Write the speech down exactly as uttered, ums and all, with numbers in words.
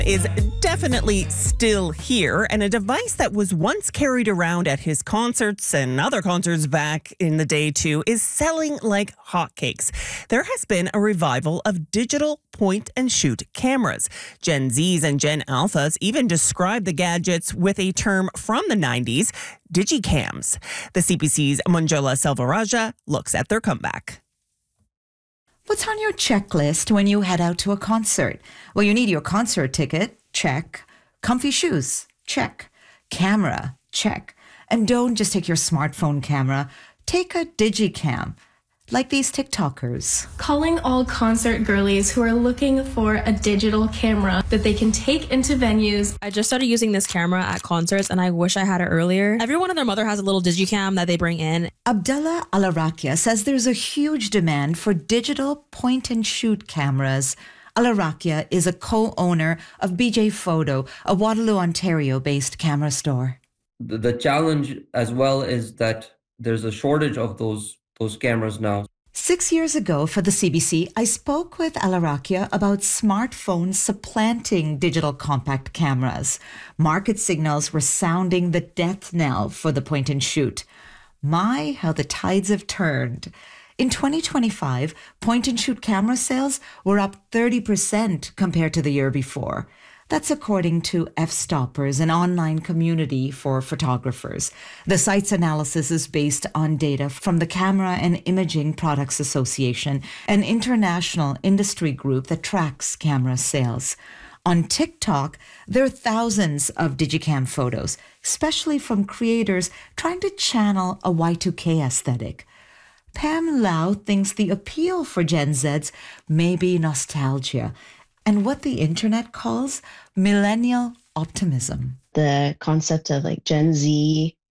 Is definitely still here, and a device that was once carried around at his concerts and other concerts back in the day too is selling like hotcakes. There has been a revival of digital point and shoot cameras. Gen Zs and Gen Alphas even describe the gadgets with a term from the nineties, digicams. The C B C's Manjula Selvarajah looks at their comeback. What's on your checklist when you head out to a concert? Well, you need your concert ticket. Check. Comfy shoes. Check. Camera. Check. And don't just take your smartphone camera. Take a digicam, like these TikTokers. Calling all concert girlies who are looking for a digital camera that they can take into venues. I just started using this camera at concerts and I wish I had it earlier. Everyone and their mother has a little digicam that they bring in. Abdullah Alarakia says there's a huge demand for digital point-and-shoot cameras. Alarakia is a co-owner of B J Photo, a Waterloo, Ontario-based camera store. The, the challenge as well is that there's a shortage of those those cameras now. Six years ago for the C B C, I spoke with Alarakia about smartphones supplanting digital compact cameras. Market signals were sounding the death knell for the point and shoot. My, how the tides have turned. In twenty twenty-five, point and shoot camera sales were up thirty percent compared to the year before. That's according to F-Stoppers, an online community for photographers. The site's analysis is based on data from the Camera and Imaging Products Association, an international industry group that tracks camera sales. On TikTok, there are thousands of digicam photos, especially from creators trying to channel a Y two K aesthetic. Pam Lau thinks the appeal for Gen Zs may be nostalgia and what the internet calls millennial optimism. The concept of like Gen Z